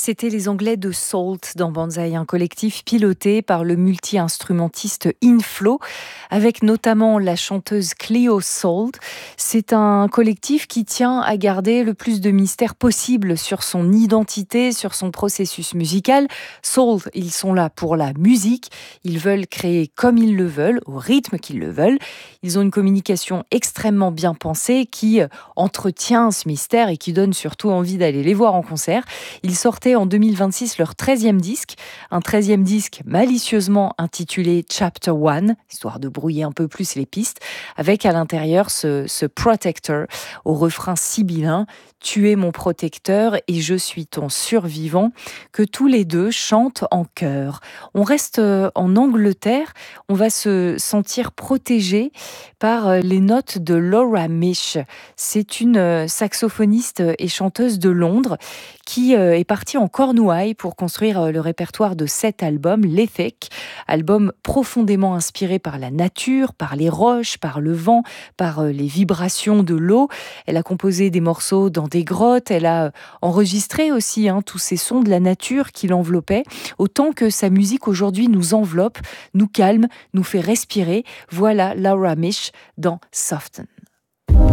C'était les Anglais de Salt dans Banzai, un collectif piloté par le multi-instrumentiste Inflo, avec notamment la chanteuse Cleo Salt. C'est un collectif qui tient à garder le plus de mystère possible sur son identité, sur son processus musical. Salt, ils sont là pour la musique, ils veulent créer comme ils le veulent, au rythme qu'ils le veulent. Ils ont une communication extrêmement bien pensée qui entretient ce mystère et qui donne surtout envie d'aller les voir en concert. Ils sortaient en 2026 leur 13e disque, un 13e disque malicieusement intitulé Chapter One, histoire de brouiller un peu plus les pistes, avec à l'intérieur ce Protector au refrain sibyllin, tu es mon protecteur et je suis ton survivant, que tous les deux chantent en chœur. On reste en Angleterre, on va se sentir protégé par les notes de Laura Mish. C'est une saxophoniste et chanteuse de Londres qui est partie en Cornouailles pour construire le répertoire de 7 albums, l'Ethic, album profondément inspiré par la nature, par les roches, par le vent, par les vibrations de l'eau. Elle a composé des morceaux dans des grottes, elle a enregistré aussi tous ces sons de la nature qui l'enveloppaient, autant que sa musique aujourd'hui nous enveloppe, nous calme, nous fait respirer. Voilà Laura Mish dans Soften.